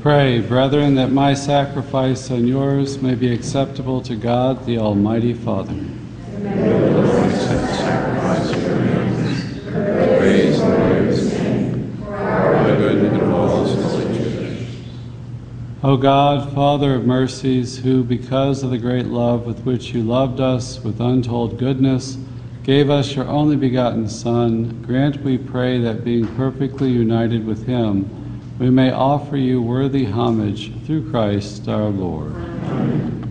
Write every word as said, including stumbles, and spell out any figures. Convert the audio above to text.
Pray, brethren, that my sacrifice and yours may be acceptable to God, the Almighty Father. Sacrifice of your hands, praise and glory of His name, for our good and all His holy church. O God, Father of mercies, who, because of the great love with which you loved us with untold goodness, gave us your only begotten Son, grant, we pray, that being perfectly united with him, we may offer you worthy homage through Christ our Lord. Amen.